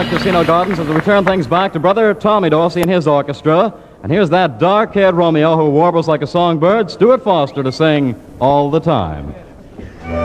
at Casino Gardens as we return things back to Brother Tommy Dorsey and his orchestra. And here's that dark-haired Romeo who warbles like a songbird, Stuart Foster, to sing All the Time.